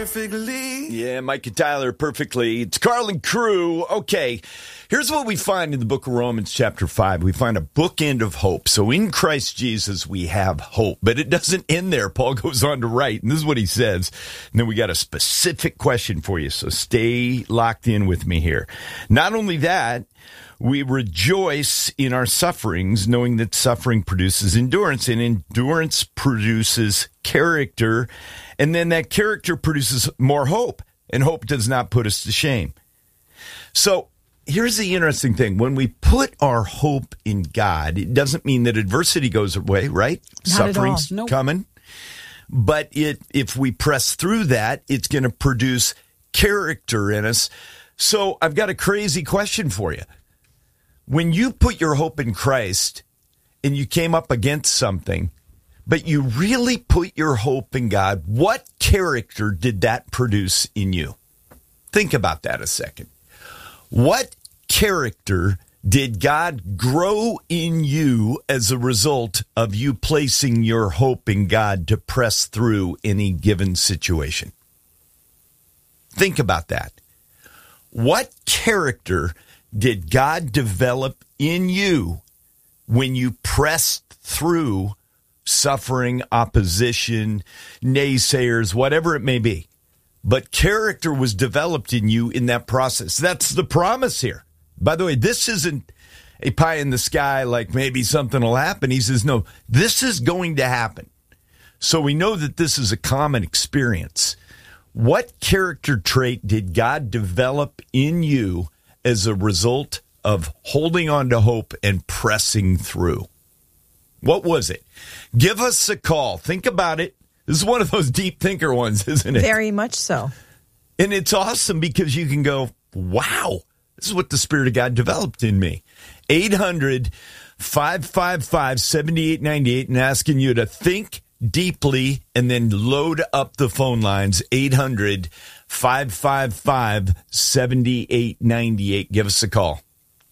perfectly. Yeah, Mike and Tyler, perfectly. It's Carl and Crew. Okay, here's what we find in the book of Romans chapter 5. We find a bookend of hope. So in Christ Jesus, we have hope. But it doesn't end there. Paul goes on to write, and this is what he says. And then we got a specific question for you, so stay locked in with me here. Not only that, we rejoice in our sufferings, knowing that suffering produces endurance, and endurance produces character, and then that character produces more hope, and hope does not put us to shame. So here's the interesting thing. When we put our hope in God, it doesn't mean that adversity goes away, right? Not Suffering's at all. Nope. coming. But if we press through that, it's going to produce character in us. So I've got a crazy question for you. When you put your hope in Christ and you came up against something, but you really put your hope in God, what character did that produce in you? Think about that a second. What character did God grow in you as a result of you placing your hope in God to press through any given situation? Think about that. What character did God develop in you when you pressed through suffering, opposition, naysayers, whatever it may be? But character was developed in you in that process. That's the promise here. By the way, this isn't a pie in the sky like maybe something will happen. He says, no, this is going to happen. So we know that this is a common experience. What character trait did God develop in you as a result of holding on to hope and pressing through? What was it? Give us a call. Think about it. This is one of those deep thinker ones, isn't it? Very much so. And it's awesome because you can go, wow, this is what the Spirit of God developed in me. 800-555-7898, and asking you to think deeply and then load up the phone lines. 800-555-7898. Give us a call.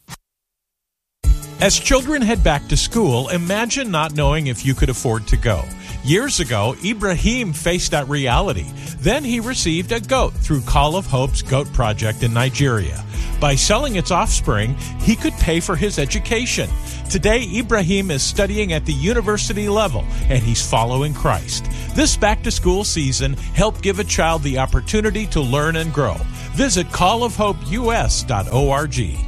As children head back to school, imagine not knowing if you could afford to go. Years ago, Ibrahim faced that reality. Then he received a goat through Call of Hope's Goat Project in Nigeria. By selling its offspring, he could pay for his education. Today, Ibrahim is studying at the university level, and he's following Christ. This back-to-school season, help give a child the opportunity to learn and grow. Visit callofhopeus.org.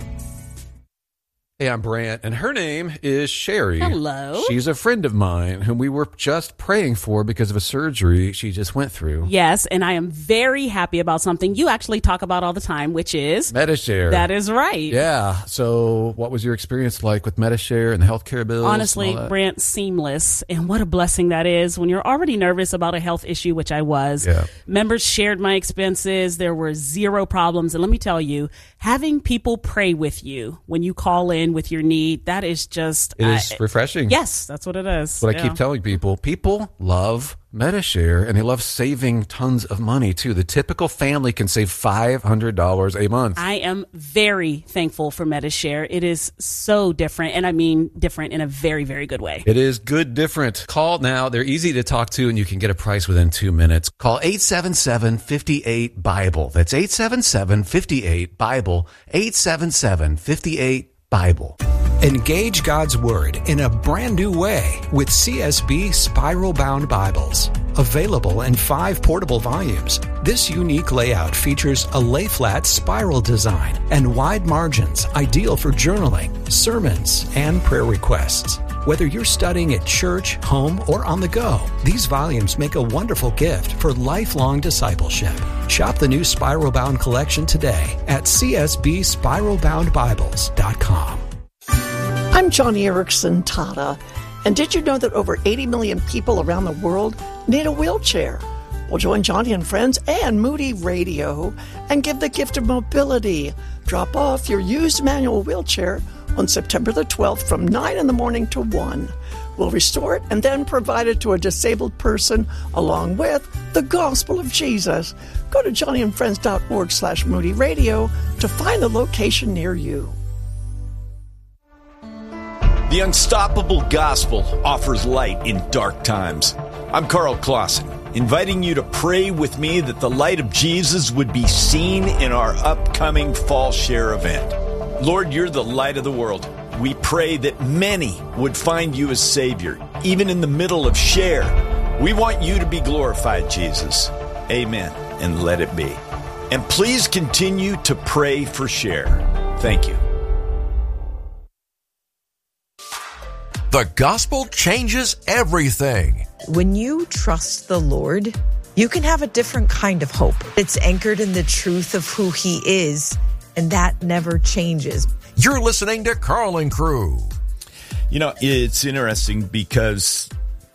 Hey, I'm Brant, and her name is Sherry. Hello. She's a friend of mine whom we were just praying for because of a surgery she just went through. Yes, and I am very happy about something you actually talk about all the time, which is Medi-Share. That is right. Yeah. So what was your experience like with Medi-Share and the healthcare bills? Honestly, Brant, seamless. And what a blessing that is when you're already nervous about a health issue, which I was. Yeah. Members shared my expenses. There were zero problems. And let me tell you, having people pray with you when you call in with your need, that is just... It is refreshing. Yes, that's what it is. What I keep telling people. People love Medi-Share, and they love saving tons of money, too. The typical family can save $500 a month. I am very thankful for Medi-Share. It is so different, and I mean different in a very, very good way. It is good different. Call now. They're easy to talk to, and you can get a price within 2 minutes. Call 877-58-BIBLE. That's 877-58-BIBLE. 877-58-BIBLE. Engage God's Word in a brand new way with CSB Spiral Bound Bibles. Available in 5 portable volumes, this unique layout features a lay-flat spiral design and wide margins ideal for journaling, sermons, and prayer requests. Whether you're studying at church, home, or on the go, these volumes make a wonderful gift for lifelong discipleship. Shop the new Spiral Bound collection today at csbspiralboundbibles.com. I'm Johnny Erickson Tata, and did you know that over 80 million people around the world need a wheelchair? Well, join Johnny and friends and Moody Radio and give the gift of mobility. Drop off your used manual wheelchair on September the 12th from 9 in the morning to 1. We'll restore it and then provide it to a disabled person along with the gospel of Jesus. Go to johnnyandfriends.org/Moody Radio to find the location near you. The Unstoppable Gospel offers light in dark times. I'm Carl Clausen. inviting you to pray with me that the light of Jesus would be seen in our upcoming Fall Share event. Lord, you're the light of the world. We pray that many would find you as Savior, even in the middle of Share. We want you to be glorified, Jesus. Amen. And let it be. And please continue to pray for Share. Thank you. The gospel changes everything. When you trust the Lord, you can have a different kind of hope. It's anchored in the truth of who He is, and that never changes. You're listening to Carl and Crew. You know, it's interesting because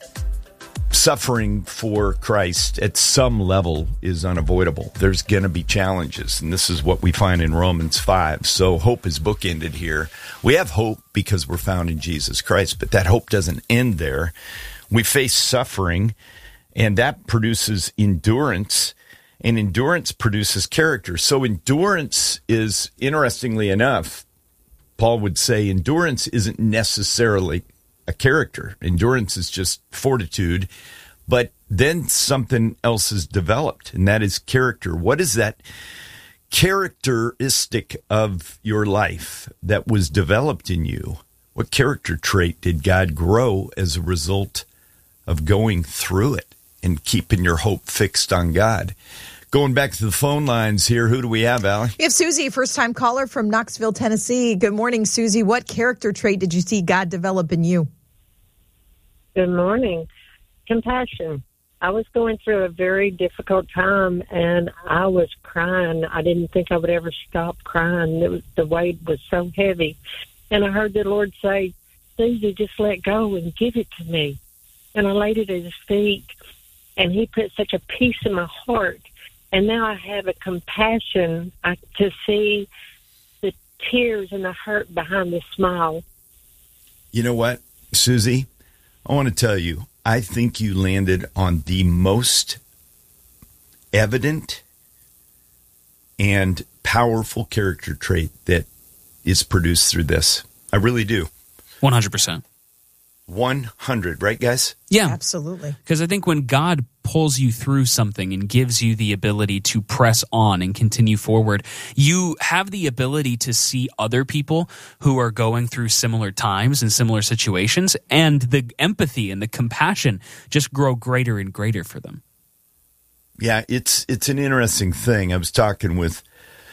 suffering for Christ at some level is unavoidable. There's going to be challenges, and this is what we find in Romans 5. So hope is bookended here. We have hope because we're found in Jesus Christ, but that hope doesn't end there. We face suffering, and that produces endurance, and endurance produces character. So endurance is, interestingly enough, Paul would say endurance isn't necessarily a character. Endurance is just fortitude, but then something else is developed, and that is character. What is that characteristic of your life that was developed in you? What character trait did God grow as a result of going through it and keeping your hope fixed on God? Going back to the phone lines here, who do we have, Allie? We have Susie, first-time caller from Knoxville, Tennessee. Good morning, Susie. What character trait did you see God develop in you? Good morning. Compassion. I was going through a very difficult time, and I was crying. I didn't think I would ever stop crying. The weight was so heavy. And I heard the Lord say, Susie, just let go and give it to me. And I laid it at His feet, and He put such a peace in my heart. And now I have a compassion to see the tears and the hurt behind the smile. You know what, Susie? I want to tell you, I think you landed on the most evident and powerful character trait that is produced through this. I really do. 100%. 100, right, guys? Yeah. Absolutely. Because I think when God pulls you through something and gives you the ability to press on and continue forward, you have the ability to see other people who are going through similar times and similar situations, and the empathy and the compassion just grow greater and greater for them. Yeah, it's an interesting thing. I was talking with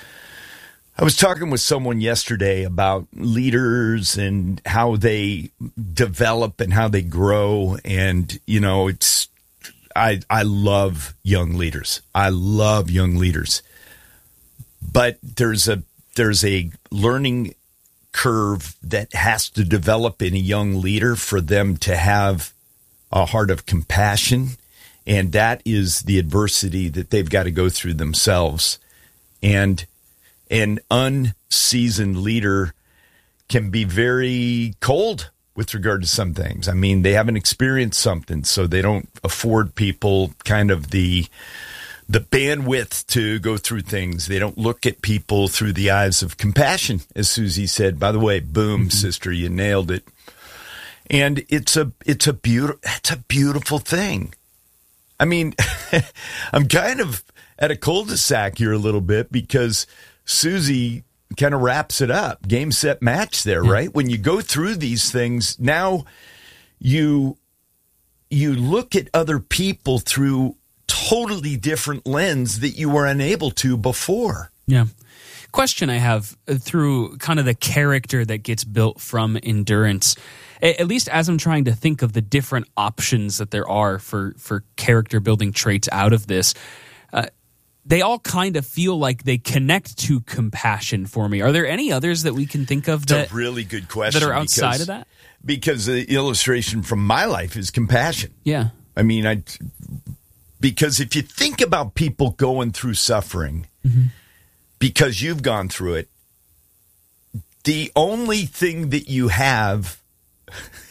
someone yesterday about leaders and how they develop and how they grow. And, you know, I love young leaders. I love young leaders. But there's a learning curve that has to develop in a young leader for them to have a heart of compassion. And that is the adversity that they've got to go through themselves. And an unseasoned leader can be very cold with regard to some things. I mean, they haven't experienced something, so they don't afford people kind of the bandwidth to go through things. They don't look at people through the eyes of compassion, as Susie said. By the way, boom, sister, you nailed it. And it's a beautiful thing. I mean, I'm kind of at a cul-de-sac here a little bit because Susie kind of wraps it up. Game, set, match there, right? When you go through these things, now you look at other people through totally different lens that you were unable to before. Yeah. Question I have through kind of the character that gets built from endurance, at least as I'm trying to think of the different options that there are for character building traits out of this, they all kind of feel like they connect to compassion for me. Are there any others that we can think of That's a really good question that are outside of that? Because the illustration from my life is compassion. Yeah. I mean, because if you think about people going through suffering, because you've gone through it, the only thing that you have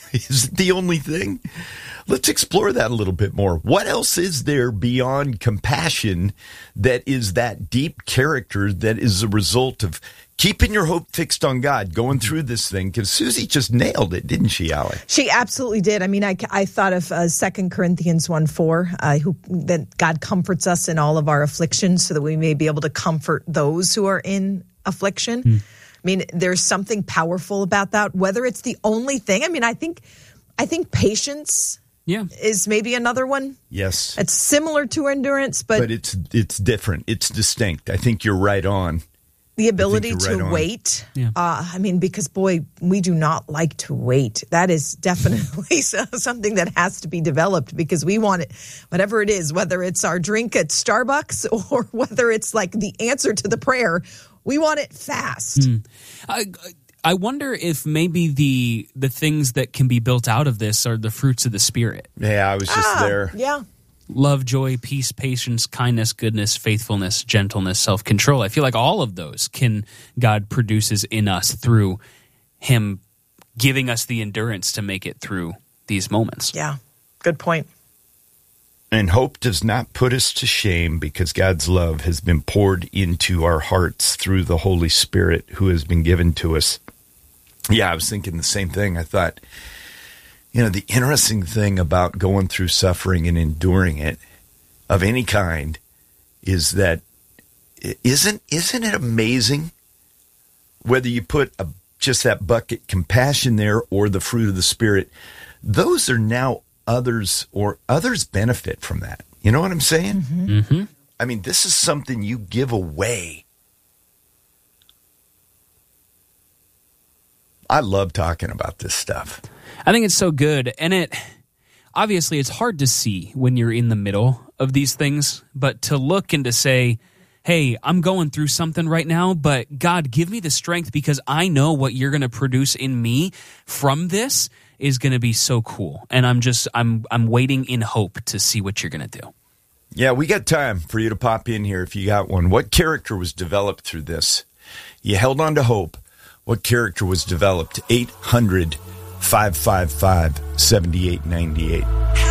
Is it the only thing? Let's explore that a little bit more. What else is there beyond compassion that is that deep character that is a result of keeping your hope fixed on God, going through this thing? Because Susie just nailed it, didn't she, Allie? She absolutely did. I mean, I thought of 2 Corinthians 1:4, that God comforts us in all of our afflictions so that we may be able to comfort those who are in affliction. I mean, there's something powerful about that, whether it's the only thing. I mean, I think patience is maybe another one. Yes. It's similar to endurance, but it's different. It's distinct. I think you're right on. The ability to wait. Yeah. I mean, because, boy, we do not like to wait. That is definitely something that has to be developed because we want it, whatever it is, whether it's our drink at Starbucks or whether it's like the answer to the prayer, we want it fast. I wonder if maybe the things that can be built out of this are the fruits of the Spirit. Yeah, I was just there. Yeah. Love, joy, peace, patience, kindness, goodness, faithfulness, gentleness, self-control. I feel like all of those God produces in us through him giving us the endurance to make it through these moments. Yeah, good point. And hope does not put us to shame because God's love has been poured into our hearts through the Holy Spirit who has been given to us. Yeah, I was thinking the same thing. I thought, the interesting thing about going through suffering and enduring it of any kind is that isn't it amazing whether you put just that bucket compassion there or the fruit of the Spirit, those are now others benefit from that. You know what I'm saying? Mm-hmm. I mean, this is something you give away. I love talking about this stuff. I think it's so good. And obviously it's hard to see when you're in the middle of these things, but to look and to say, hey, I'm going through something right now, but God, give me the strength because I know what you're going to produce in me from this is going to be so cool. And I'm waiting in hope to see what you're going to do. Yeah, we got time for you to pop in here if you got one. What character was developed through this? You held on to hope. What character was developed? 800-555-7898.